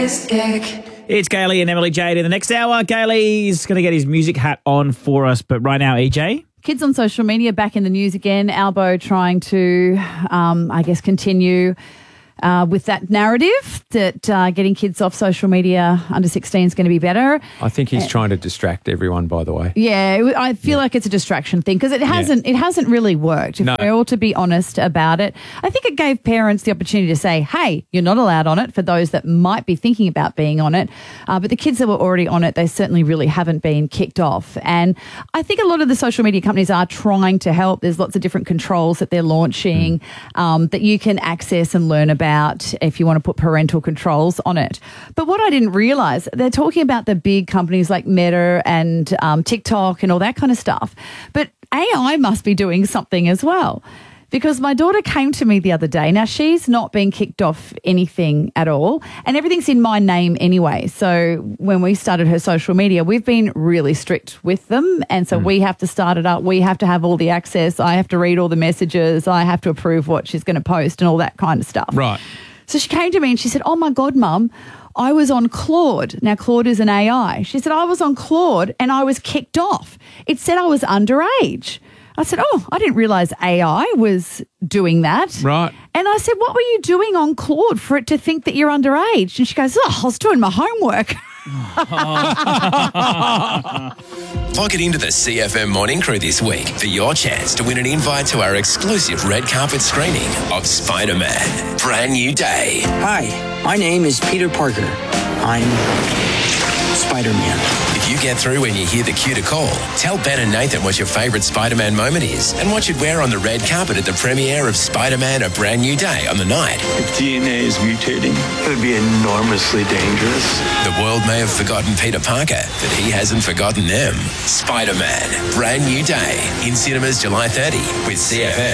It's Gailey and Emily Jade in the next hour. Gailey's going to get his music hat on for us, but right now, EJ. Kids on social media back in the news again. Albo trying to, continue with that narrative that getting kids off social media under 16 is going to be better. I think he's trying to distract everyone, by the way. Yeah, I feel like it's a distraction thing because it hasn't really worked. If we're all to be honest about it, I think it gave parents the opportunity to say, hey, you're not allowed on it for those that might be thinking about being on it. But the kids that were already on it, they certainly really haven't been kicked off. And I think a lot of the social media companies are trying to help. There's lots of different controls that they're launching that you can access and learn about if you want to put parental controls on it. But what I didn't realize, they're talking about the big companies like Meta and TikTok and all that kind of stuff. But AI must be doing something as well. Because my daughter came to me the other day. Now, she's not been kicked off anything at all, and everything's in my name anyway. So when we started her social media, we've been really strict with them, and so we have to start it up. We have to have all the access. I have to read all the messages. I have to approve what she's going to post and all that kind of stuff. Right. So she came to me and she said, oh, my God, Mum, I was on Claude. Now, Claude is an AI. She said, I was on Claude and I was kicked off. It said I was underage. I said, oh, I didn't realise AI was doing that. Right. And I said, what were you doing on Claude for it to think that you're underage? And she goes, oh, I was doing my homework. Log it into the CFM Morning Crew this week for your chance to win an invite to our exclusive red carpet screening of Spider-Man: Brand New Day. Hi, my name is Peter Parker. I'm Spider-Man. If you get through when you hear the cue to call, tell Ben and Nathan what your favourite Spider-Man moment is and what you'd wear on the red carpet at the premiere of Spider-Man: A Brand New Day on the night. If DNA is mutating, it would be enormously dangerous. The world may have forgotten Peter Parker, but he hasn't forgotten them. Spider-Man: Brand New Day in cinemas July 30 with CFM.